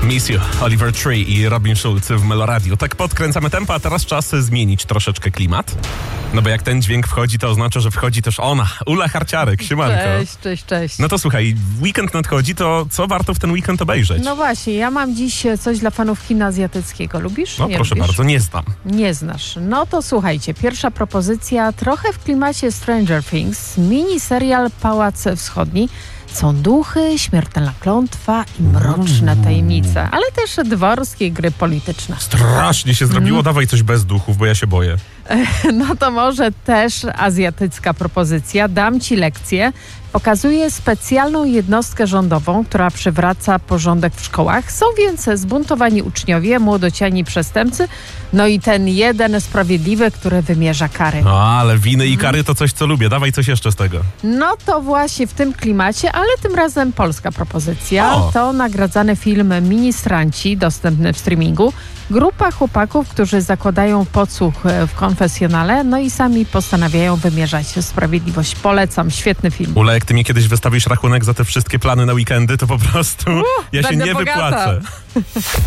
Miss You, Oliver Tree i Robin Schulz w Meloradiu. Tak podkręcamy tempo, a teraz czas zmienić troszeczkę klimat. No bo jak ten dźwięk wchodzi, to oznacza, że wchodzi też ona, Ula Harciarek. Siemanko. Cześć. No to słuchaj, weekend nadchodzi, to co warto w ten weekend obejrzeć? No właśnie, ja mam dziś coś dla fanów kina azjatyckiego. Lubisz? No Nie proszę lubisz? bardzo, nie znam. Nie znasz. No to słuchajcie, pierwsza propozycja, trochę w klimacie Stranger Things, mini serial Pałac Wschodni. Są duchy, śmiertelna klątwa i mroczne tajemnice, ale też dworskie gry polityczne. Strasznie się zrobiło, dawaj coś bez duchów, bo ja się boję. No to może też azjatycka propozycja. Dam ci lekcję. Pokazuje specjalną jednostkę rządową, która przywraca porządek w szkołach. Są więc zbuntowani uczniowie, młodociani przestępcy, no i ten jeden sprawiedliwy, który wymierza kary. No ale winy i kary to coś, co lubię. Dawaj coś jeszcze z tego. No to właśnie w tym klimacie, ale tym razem polska propozycja. O. To nagradzany film Ministranci, dostępny w streamingu. Grupa chłopaków, którzy zakładają podsłuch w konfesjonale, no i sami postanawiają wymierzać sprawiedliwość. Polecam, świetny film. Ula, jak ty mi kiedyś wystawisz rachunek za te wszystkie plany na weekendy, to po prostu ja się będę nie bogata. wypłacę.